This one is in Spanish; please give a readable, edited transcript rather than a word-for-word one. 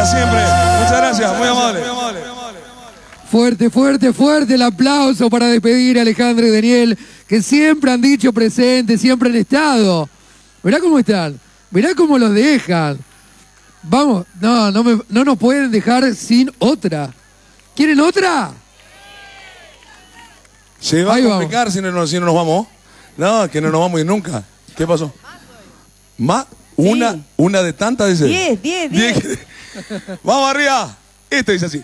gracias siempre. Muchas gracias, muy amable. Fuerte, fuerte, fuerte el aplauso para despedir a Alejandro y Daniel, que siempre han dicho presente, siempre han estado. Mirá cómo están, mirá cómo los dejan. Vamos, no nos pueden dejar sin otra. ¿Quieren otra? Se va a complicar si no nos vamos. No, que no nos vamos a ir nunca. ¿Qué pasó? ¿Más? Una de tantas, dice. 10. Vamos arriba. Esto dice así.